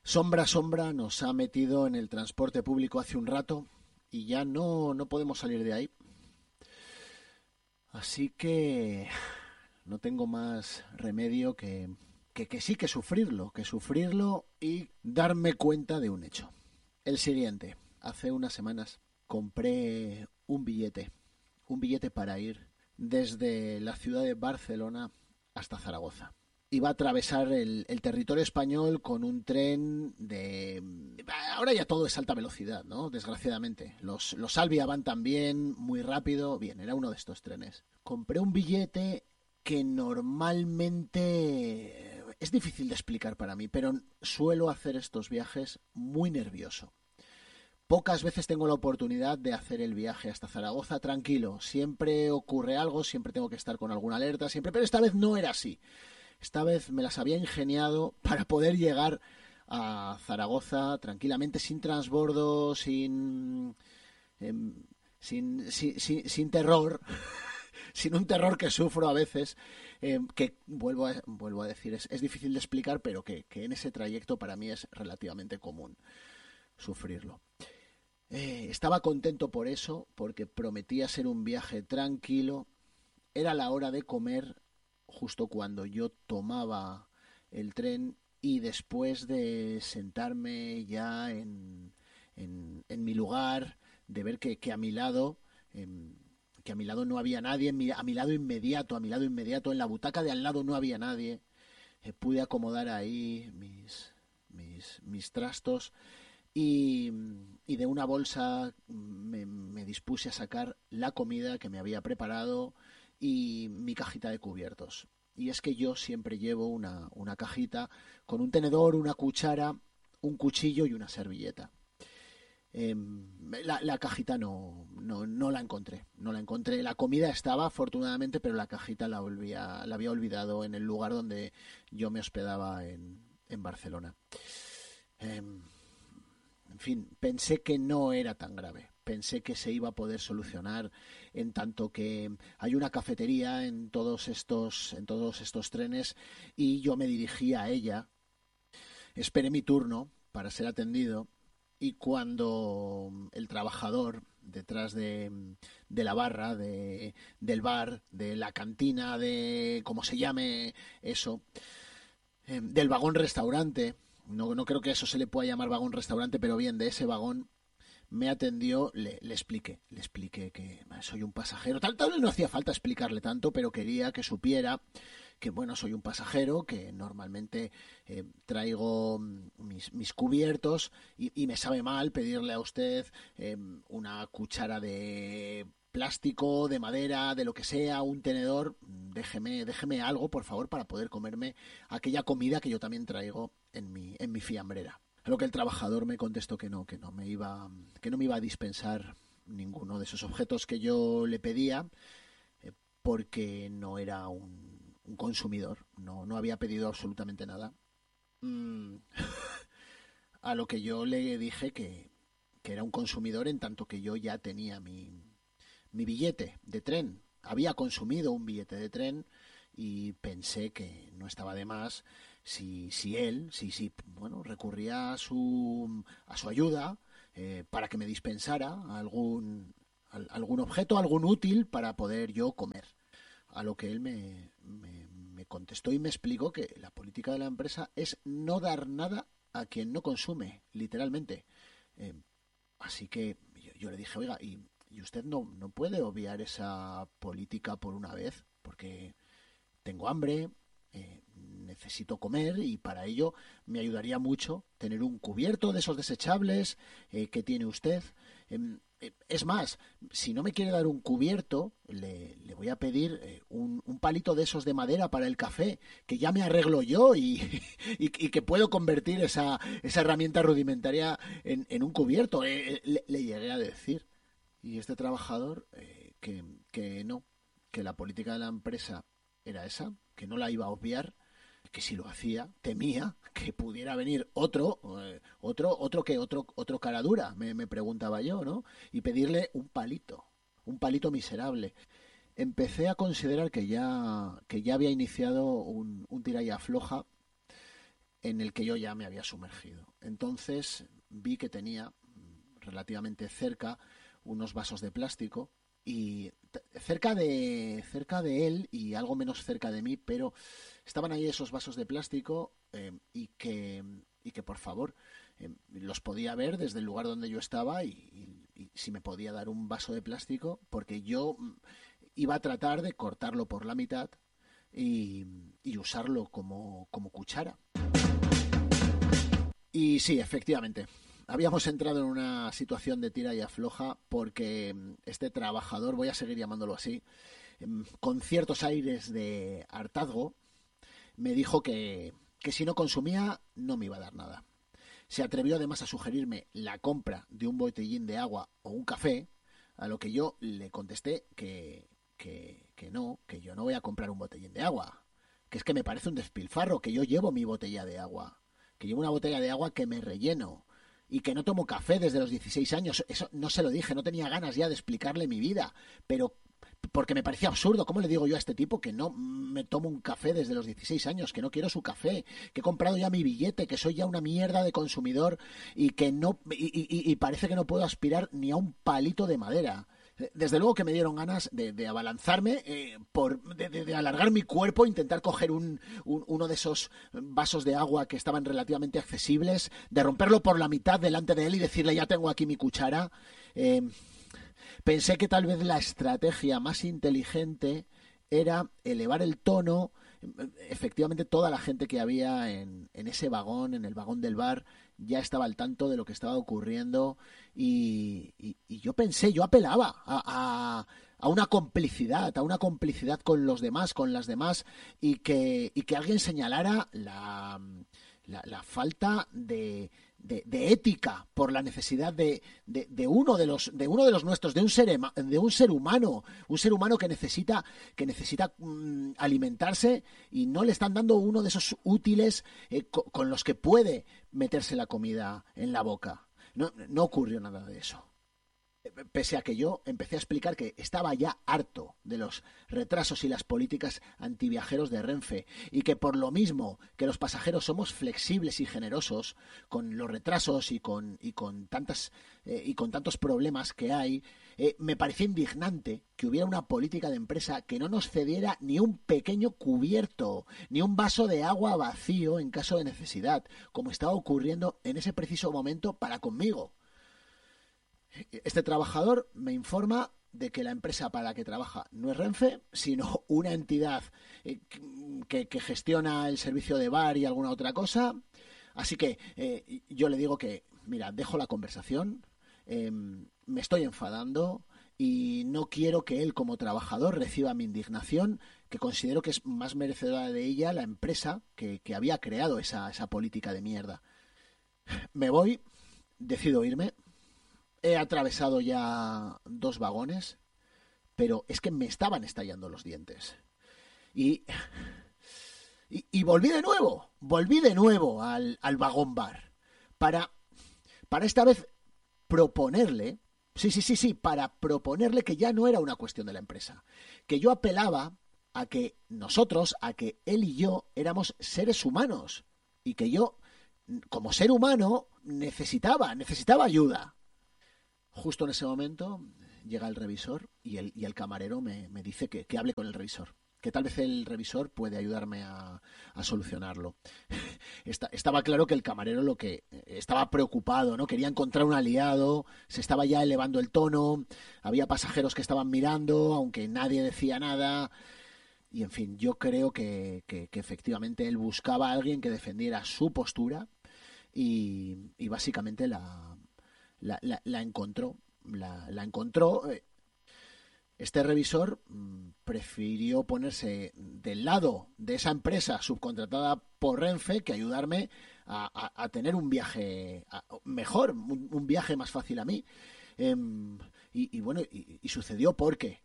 Sombra nos ha metido en el transporte público hace un rato y ya no podemos salir de ahí. Así que no tengo más remedio que sí, que sufrirlo y darme cuenta de un hecho. El siguiente, hace unas semanas compré un billete para ir desde la ciudad de Barcelona hasta Zaragoza. Iba a atravesar el territorio español con un tren de... Ahora ya todo es alta velocidad, ¿no? Desgraciadamente. Los Alvia van también muy rápido. Bien, era uno de estos trenes. Compré un billete que normalmente es difícil de explicar para mí, pero suelo hacer estos viajes muy nervioso. Pocas veces tengo la oportunidad de hacer el viaje hasta Zaragoza tranquilo. Siempre ocurre algo, siempre tengo que estar con alguna alerta, siempre, pero esta vez no era así. Esta vez me las había ingeniado para poder llegar a Zaragoza tranquilamente, sin transbordo, eh, sin terror, sin un terror que sufro a veces, que vuelvo a decir, es difícil de explicar, pero que en ese trayecto para mí es relativamente común sufrirlo. Estaba contento por eso, porque prometía ser un viaje tranquilo. Era la hora de comer justo cuando yo tomaba el tren y después de sentarme ya en mi lugar, de ver que a mi lado... que a mi lado no había nadie, a mi lado inmediato, en la butaca de al lado no había nadie. Pude acomodar ahí mis trastos y, y de una bolsa me dispuse a sacar la comida que me había preparado y mi cajita de cubiertos. Y es que yo siempre llevo una cajita con un tenedor, una cuchara, un cuchillo y una servilleta. La cajita no la encontré. No la encontré. La comida estaba, afortunadamente, pero la cajita la había olvidado en el lugar donde yo me hospedaba en Barcelona. Eh, en fin, pensé que no era tan grave. Pensé que se iba a poder solucionar en tanto que hay una cafetería en todos estos trenes y yo me dirigí a ella. Esperé mi turno para ser atendido y cuando el trabajador detrás de la barra, del bar, de la cantina, de como se llame eso, del vagón restaurante, no creo que eso se le pueda llamar vagón restaurante, pero bien, de ese vagón, me atendió, le expliqué que soy un pasajero. Tal vez no hacía falta explicarle tanto, pero quería que supiera que, bueno, soy un pasajero, que normalmente traigo mis cubiertos y me sabe mal pedirle a usted una cuchara de plástico, de madera, de lo que sea, un tenedor, déjeme algo, por favor, para poder comerme aquella comida que yo también traigo en mi fiambrera. A lo que el trabajador me contestó que no me iba a dispensar ninguno de esos objetos que yo le pedía, porque no era un consumidor, no había pedido absolutamente nada. Mm, a lo que yo le dije que era un consumidor en tanto que yo ya tenía mi billete de tren. Había consumido un billete de tren y pensé que no estaba de más si él, bueno, recurría a su ayuda para que me dispensara algún objeto, algún útil para poder yo comer. A lo que él me contestó y me explicó que la política de la empresa es no dar nada a quien no consume, literalmente. Eh, Así que yo le dije, oiga, y usted no puede obviar esa política por una vez, porque tengo hambre, necesito comer y para ello me ayudaría mucho tener un cubierto de esos desechables que tiene usted. Es más, si no me quiere dar un cubierto, le voy a pedir un palito de esos de madera para el café, que ya me arreglo yo y que puedo convertir esa herramienta rudimentaria en un cubierto. Le llegué a decir. Y este trabajador que no, que la política de la empresa era esa, que no la iba a obviar, que si lo hacía temía que pudiera venir otro cara dura, me preguntaba yo, ¿no? Y pedirle un palito miserable. Empecé a considerar que ya había iniciado un tira y afloja en el que yo ya me había sumergido. Entonces vi que tenía relativamente cerca unos vasos de plástico y cerca de él y algo menos cerca de mí, pero estaban ahí esos vasos de plástico y que por favor los podía ver desde el lugar donde yo estaba y si me podía dar un vaso de plástico porque yo iba a tratar de cortarlo por la mitad y usarlo como cuchara. Y sí, efectivamente, habíamos entrado en una situación de tira y afloja porque este trabajador, voy a seguir llamándolo así, con ciertos aires de hartazgo, me dijo que si no consumía no me iba a dar nada. Se atrevió además a sugerirme la compra de un botellín de agua o un café, a lo que yo le contesté que no, que yo no voy a comprar un botellín de agua, que es que me parece un despilfarro, que yo llevo mi botella de agua, que llevo una botella de agua que me relleno y que no tomo café desde los 16 años. Eso no se lo dije, no tenía ganas ya de explicarle mi vida, pero porque me parecía absurdo. ¿Cómo le digo yo a este tipo que no me tomo un café desde los 16 años, que no quiero su café, que he comprado ya mi billete, que soy ya una mierda de consumidor y que no y parece que no puedo aspirar ni a un palito de madera? Desde luego que me dieron ganas de abalanzarme, de alargar mi cuerpo, intentar coger uno de esos vasos de agua que estaban relativamente accesibles, de romperlo por la mitad delante de él y decirle ya tengo aquí mi cuchara. Pensé que tal vez la estrategia más inteligente era elevar el tono. Efectivamente, toda la gente que había en ese vagón, en el vagón del bar, ya estaba al tanto de lo que estaba ocurriendo y yo pensé, yo apelaba a a una complicidad con los demás, con las demás, y que alguien señalara la falta de ética por la necesidad de uno de los nuestros, de un ser humano que necesita alimentarse y no le están dando uno de esos útiles con los que puede meterse la comida en la boca. No, no ocurrió nada de eso. Pese a que yo empecé a explicar que estaba ya harto de los retrasos y las políticas antiviajeros de Renfe y que por lo mismo que los pasajeros somos flexibles y generosos con los retrasos y con tantos problemas que hay, me parecía indignante que hubiera una política de empresa que no nos cediera ni un pequeño cubierto, ni un vaso de agua vacío en caso de necesidad, como estaba ocurriendo en ese preciso momento para conmigo. Este trabajador me informa de que la empresa para la que trabaja no es Renfe, sino una entidad que gestiona el servicio de bar y alguna otra cosa. Así que yo le digo que, mira, dejo la conversación, me estoy enfadando y no quiero que él como trabajador reciba mi indignación, que considero que es más merecedora de ella la empresa que había creado esa política de mierda. Me voy, decido irme. He atravesado ya 2 vagones, pero es que me estaban estallando los dientes. Y, y volví de nuevo al vagón bar, para, para esta vez proponerle, sí, para proponerle que ya no era una cuestión de la empresa, que yo apelaba a que él y yo éramos seres humanos, y que yo, como ser humano, necesitaba ayuda. Justo en ese momento llega el revisor y el camarero me dice que hable con el revisor, que tal vez el revisor puede ayudarme a solucionarlo. Estaba claro que el camarero lo que estaba preocupado, ¿no? Quería encontrar un aliado, se estaba ya elevando el tono, había pasajeros que estaban mirando, aunque nadie decía nada. Y en fin, yo creo que efectivamente él buscaba a alguien que defendiera su postura y básicamente la encontró. La encontró. Este revisor prefirió ponerse del lado de esa empresa subcontratada por Renfe que ayudarme a tener un viaje mejor, un viaje más fácil a mí. Y bueno, y sucedió porque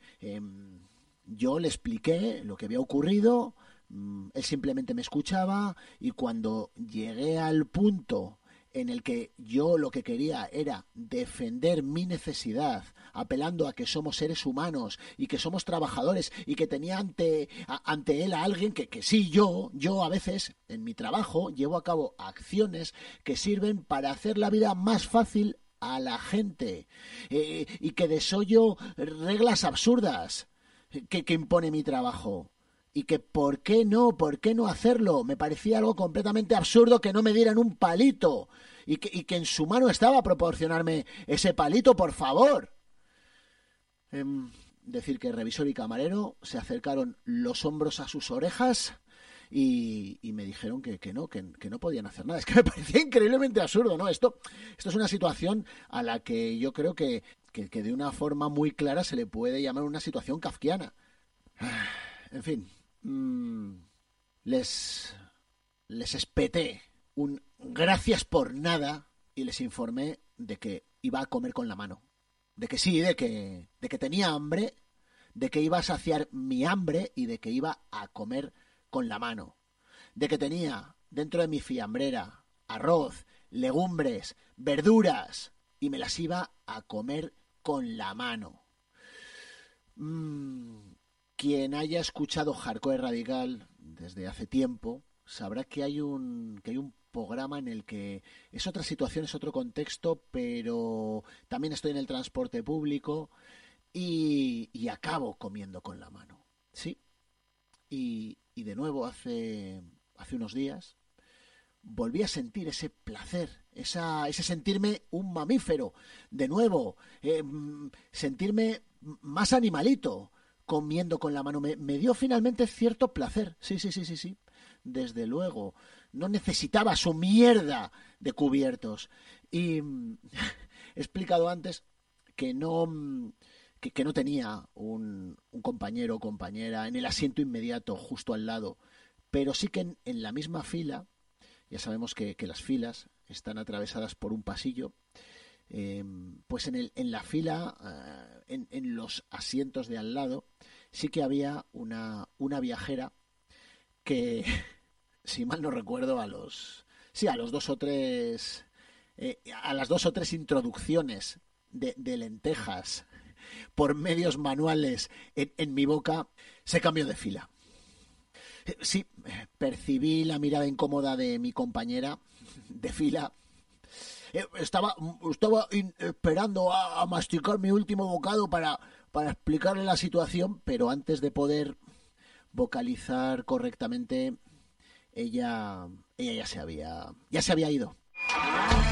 yo le expliqué lo que había ocurrido, él simplemente me escuchaba y cuando llegué al punto en el que yo lo que quería era defender mi necesidad, apelando a que somos seres humanos y que somos trabajadores y que tenía ante él a alguien que sí, yo a veces en mi trabajo llevo a cabo acciones que sirven para hacer la vida más fácil a la gente, y que desollo reglas absurdas que impone mi trabajo. Y que ¿por qué no hacerlo? Me parecía algo completamente absurdo que no me dieran un palito y que en su mano estaba proporcionarme ese palito, por favor. Decir que revisor y camarero se acercaron los hombros a sus orejas y me dijeron que no podían hacer nada. Es que me parecía increíblemente absurdo, ¿no? Esto es una situación a la que yo creo que de una forma muy clara se le puede llamar una situación kafkiana. En fin, les espeté un gracias por nada y les informé de que iba a comer con la mano. De que sí, de que tenía hambre, de que iba a saciar mi hambre y de que iba a comer con la mano. De que tenía dentro de mi fiambrera arroz, legumbres, verduras y me las iba a comer con la mano. Quien haya escuchado Hardcore Radical desde hace tiempo sabrá que hay un programa en el que es otra situación, es otro contexto, pero también estoy en el transporte público y acabo comiendo con la mano. Sí. Y de nuevo hace unos días volví a sentir ese placer, ese sentirme un mamífero, de nuevo, sentirme más animalito comiendo con la mano. Me dio finalmente cierto placer, sí, desde luego. No necesitaba su mierda de cubiertos. Y he explicado antes que no tenía un compañero o compañera en el asiento inmediato, justo al lado, pero sí que en la misma fila. Ya sabemos que las filas están atravesadas por un pasillo. Pues en la fila, en los asientos de al lado, sí que había una viajera que, si mal no recuerdo, a las dos o tres introducciones de lentejas por medios manuales en mi boca, se cambió de fila. Sí, percibí la mirada incómoda de mi compañera de fila. Estaba esperando a masticar mi último bocado para explicarle la situación, pero antes de poder vocalizar correctamente, ella ya se había ido.